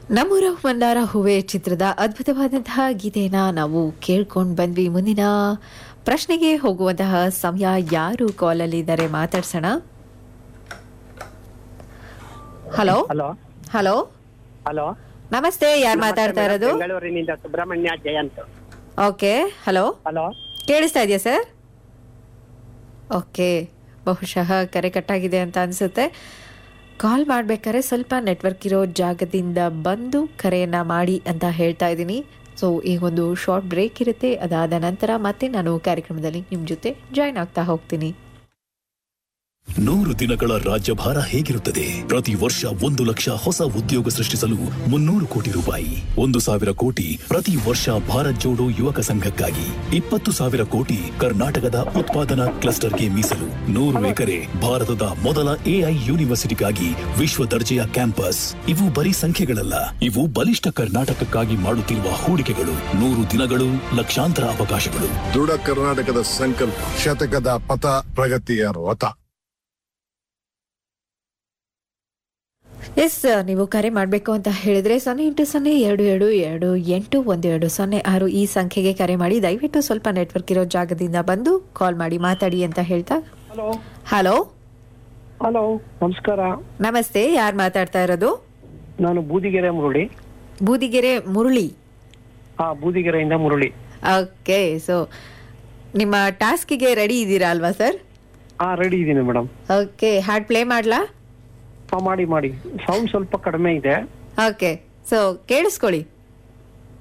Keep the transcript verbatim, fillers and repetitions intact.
ನಮ್ಮೂರ ಮಂದಾರ ಹೂವೆ ಚಿತ್ರದ ಅದ್ಭುತವಾದಂತಹ ಗೀತೆಯನ್ನ ನಾವು ಕೇಳ್ಕೊಂಡು ಬಂದ್ವಿ. ಮುಂದಿನ ಪ್ರಶ್ನೆಗೆ ಹೋಗುವಂತಹ ಸಮಯ. ಯಾರು ಕಾಲಲ್ಲಿ ಇದ್ದಾರೆ ಮಾತಾಡ್ಸೋಣ. ಹಲೋ ಹಲೋ ಹಲೋ ಹಲೋ ನಮಸ್ತೆ, ಯಾರು ಮಾತಾಡ್ತಾ ಇರೋದು? ಬೆಂಗಳೂರಿನಿಂದ Subrahmanya Jayant. Okay, hello, hello, ಕೇಳಿಸ್ತಾ ಇದೆಯಾ ಸರ್? ಓಕೆ, ಬಹುಶಃ ಕರೆ ಕಟ್ಟಾಗಿದೆ ಅಂತ ಅನ್ಸುತ್ತೆ. ಕಾಲ್ ಮಾಡ್ಬೇಕಾದ್ರೆ ಸ್ವಲ್ಪ ನೆಟ್ವರ್ಕ್ ಇರೋ ಜಾಗದಿಂದ ಬಂದು ಕರೆಯನ್ನ ಮಾಡಿ ಅಂತ ಹೇಳ್ತಾ ಇದ್ದೀನಿ. ಸೊ ಈಗೊಂದು ಶಾರ್ಟ್ ಬ್ರೇಕ್ ಇರುತ್ತೆ. ಅದಾದ ನಂತರ ಮತ್ತೆ ನಾನು ಕಾರ್ಯಕ್ರಮದಲ್ಲಿ ನಿಮ್ಮ ಜೊತೆ ಜಾಯ್ನ್ ಆಗ್ತಾ ಹೋಗ್ತೀನಿ. ನೂರು ದಿನಗಳ ರಾಜ್ಯಭಾರ ಹೇಗಿರುತ್ತದೆ? ಪ್ರತಿ ವರ್ಷ ಒಂದು ಲಕ್ಷ ಹೊಸ ಉದ್ಯೋಗ ಸೃಷ್ಟಿಸಲು ಮುನ್ನೂರು ಕೋಟಿ ರೂಪಾಯಿ, ಒಂದು ಸಾವಿರ ಕೋಟಿ ಪ್ರತಿ ವರ್ಷ ಭಾರತ್ ಜೋಡೋ ಯುವಕ ಸಂಘಕ್ಕಾಗಿ, ಇಪ್ಪತ್ತು ಸಾವಿರ ಕೋಟಿ ಕರ್ನಾಟಕದ ಉತ್ಪಾದನಾ ಕ್ಲಸ್ಟರ್ಗೆ ಮೀಸಲು, ನೂರು ಎಕರೆ ಭಾರತದ ಮೊದಲ ಎಐ ಯೂನಿವರ್ಸಿಟಿಗಾಗಿ ವಿಶ್ವ ದರ್ಜೆಯ ಕ್ಯಾಂಪಸ್. ಇವು ಬರೀ ಸಂಖ್ಯೆಗಳಲ್ಲ, ಇವು ಬಲಿಷ್ಠ ಕರ್ನಾಟಕಕ್ಕಾಗಿ ಮಾಡುತ್ತಿರುವ ಹೂಡಿಕೆಗಳು. ನೂರು ದಿನಗಳು, ಲಕ್ಷಾಂತರ ಅವಕಾಶಗಳು. ದೃಢ ಕರ್ನಾಟಕದ ಸಂಕಲ್ಪ, ಶತಕದ ಪಥ, ಪ್ರಗತಿಯ ರಥ. ಎಸ್, ನೀವು ಕರೆ ಮಾಡಬೇಕು ಅಂತ ಹೇಳಿದ್ರೆ ಸೊನ್ನೆ ಎಂಟು ಸೊನ್ನೆ ಎರಡು ಎರಡು ಎರಡು ಎಂಟು ಒಂದು ಎರಡು ಸೊನ್ನೆ ಆರು ಈ ಸಂಖ್ಯೆಗೆ ಕರೆ ಮಾಡಿ. ದಯವಿಟ್ಟು ಸ್ವಲ್ಪ ನೆಟ್ವರ್ಕ್ ಇರೋ ಜಾಗದಿಂದ ಬಂದು ಕಾಲ್ ಮಾಡಿ ಮಾತಾಡಿ ಅಂತ ಹೇಳ್ತಾ. ಹಲೋ ಹಲೋ ಹಲೋ ನಮಸ್ಕಾರ. ನಮಸ್ತೆ, ಯಾರು ಮಾತಾಡ್ತಾ ಇರೋದು? ನಾನು ಬೂದಿಗೆರೆ ಮುರುಳಿ. ಬೂದಿಗೆರೆ ಮುರುಳಿ? ಹಾ, ಬೂದಿಗೆರೆಯಿಂದ ಮುರುಳಿ. ಓಕೆ, ಸೊ ನಿಮ್ಮ ಟಾಸ್ಕಿಗೆ ರೆಡಿ ಇದ್ದೀರಾ ಅಲ್ವಾ ಸರ್? ಹಾ, ರೆಡಿ ಇದ್ದೀನಿ ಮೇಡಮ್. ಓಕೆ, ಹಾಡ್ ಪ್ಲೇ ಮಾಡ್ಲಾ? ಹಾ, ಮಾಡಿ ಮಾಡಿ. ಸೌಂಡ್ ಸ್ವಲ್ಪ ಕಡಿಮೆ ಇದೆ. ಓಕೆ, ಸೊ ಕೇಳಿಸ್ಕೊಳ್ಳಿ.